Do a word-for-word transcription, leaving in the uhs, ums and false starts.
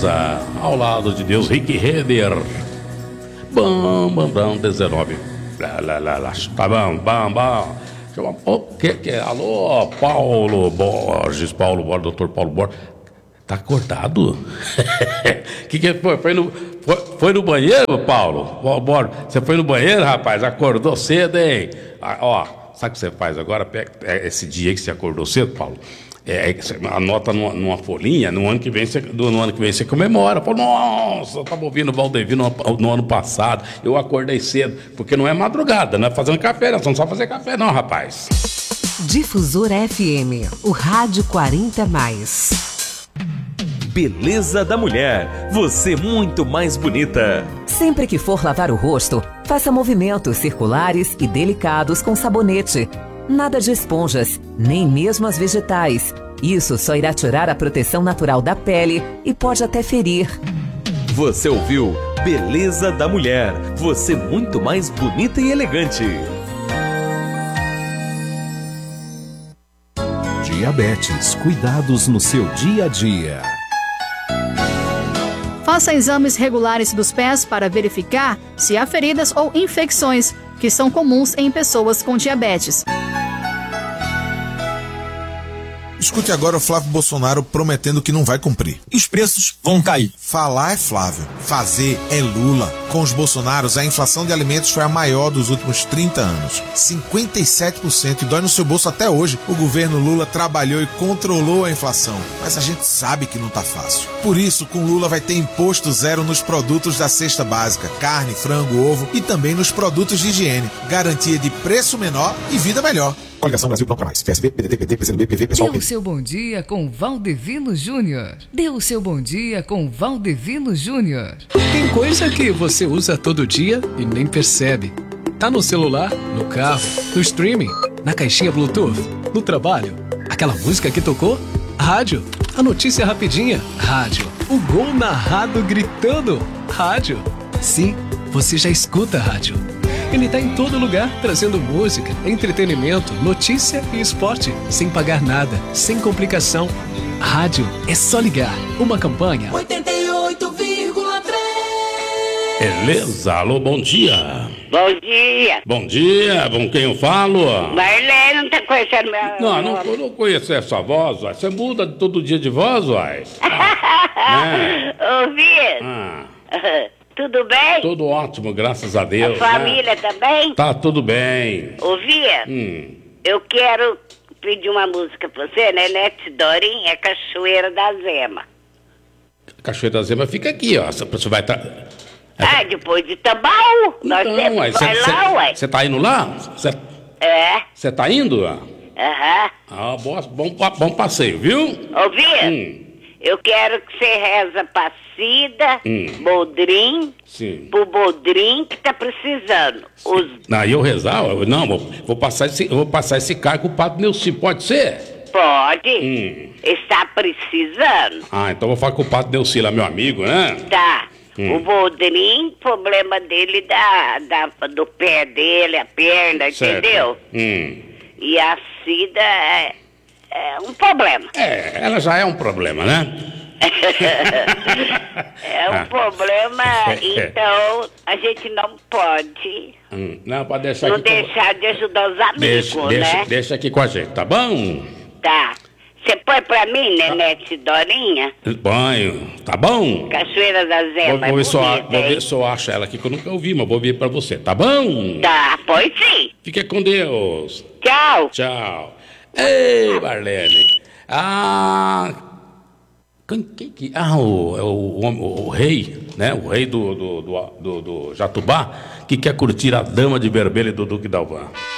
Beleza, ao lado de Deus, Rick Renner. Bam, bam, bam, dezenove. Lá, lá, lá, lá. Tá bom, bam, bam. O que que é? Alô, Paulo Borges, Paulo Borges, doutor Paulo Borges. Tá acordado? que que foi? Foi no, foi, foi no banheiro, Paulo? Borges, você foi no banheiro, rapaz? Acordou cedo, hein? Ah, ó, sabe o que você faz agora? Pega esse dia que você acordou cedo, Paulo. É, anota numa, numa folhinha, no ano que vem você, no ano que vem você comemora. Fala, nossa, eu estava ouvindo o Valdevi no, no ano passado, eu acordei cedo, porque não é madrugada, não é fazendo café, não, não só fazer café não, rapaz. Difusora F M, o rádio quarenta mais. Beleza da mulher, você muito mais bonita. Sempre que for lavar o rosto, faça movimentos circulares e delicados com sabonete. Nada de esponjas, nem mesmo as vegetais. Isso só irá tirar a proteção natural da pele e pode até ferir. Você ouviu Beleza da Mulher. Você muito mais bonita e elegante. Diabetes, cuidados no seu dia a dia. Faça exames regulares dos pés para verificar se há feridas ou infecções, que são comuns em pessoas com diabetes. Escute agora o Flávio Bolsonaro prometendo que não vai cumprir. E os preços vão cair. Falar é Flávio, fazer é Lula. Com os Bolsonaros, a inflação de alimentos foi a maior dos últimos trinta anos. cinquenta e sete por cento e dói no seu bolso até hoje. O governo Lula trabalhou e controlou a inflação. Mas a gente sabe que não tá fácil. Por isso, com Lula vai ter imposto zero nos produtos da cesta básica. Carne, frango, ovo e também nos produtos de higiene. Garantia de preço menor e vida melhor. Coligação Brasil Pronto Pra Mais. P S B, P D T, P T, P C do B, P V, Pessoal. Dê o seu bom dia com Valdevino Júnior. Dê o seu bom dia com Valdevino Júnior. Tem coisa que você usa todo dia e nem percebe. Tá no celular, no carro, no streaming, na caixinha Bluetooth, no trabalho. Aquela música que tocou? Rádio. A notícia rapidinha? Rádio. O gol narrado gritando? Rádio. Sim, você já escuta rádio. Ele está em todo lugar, trazendo música, entretenimento, notícia e esporte, sem pagar nada, sem complicação. Rádio é só ligar. Uma campanha. oitenta e oito vírgula três. Beleza, alô, bom dia. Bom dia. Bom dia, com quem eu falo? Marlene, não tá conhecendo meu Não, não, eu não conheço essa voz, uai. Você muda todo dia de voz, uai. É. Ouvi? Ah. Tudo bem? Tudo ótimo, graças a Deus. A família né? também? Tá tudo bem. Ouvia? Hum. Eu quero pedir uma música pra você, né? Nete Dorinha, Cachoeira da Zema. Cachoeira da Zema fica aqui, ó. Você vai estar... Tá... Ah, depois de Tambaú. Nós então, temos uai, vai cê, lá, cê, ué. Você tá indo lá? Cê... É. Você tá indo? Aham. Uhum. Ah, bom, bom, bom passeio, viu? Ouvia? Hum. Eu quero que você reza pra Cida, hum. Bodrim, Sim. pro Bodrim que tá precisando. Os... Não, eu rezar? Eu, não, vou, vou, passar esse, vou passar esse cargo pro Padre Neuci, pode ser? Pode. Hum. Está precisando. Ah, então vou falar com o Padre Neuci lá, meu amigo, né? Tá. Hum. O Bodrim, problema dele da, da, do pé dele, a perna, certo. Entendeu? Hum. E a Cida é, é um problema. É, ela já é um problema, né? É um ah. problema, então a gente não pode Hum. Não, pode deixar não aqui deixar com... de ajudar os amigos, deixa, né? Deixa, deixa aqui com a gente, tá bom? Tá. Você põe pra mim, Nenete Dorinha? Banho, tá bom? Cachoeira da Zema, vou, vou, ver é se eu, bonita, vou ver hein? se eu acho ela aqui, que eu nunca ouvi, mas vou ver pra você, tá bom? Tá, pois sim. Fique com Deus. Tchau. Tchau. Ei, Marlene. Ah... Quem, quem que... Ah, o, o, o, o rei, né? O rei do, do, do, do, do Jatubá, que quer curtir a dama de vermelho do Duque Dalvan.